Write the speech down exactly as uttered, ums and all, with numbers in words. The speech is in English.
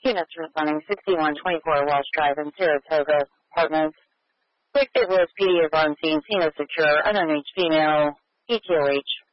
Units responding sixty-one twenty-four Walsh Drive in Saratoga Apartments. Quick St. Louis P D is on scene. Scene is secure. Unknown age female. E T O H.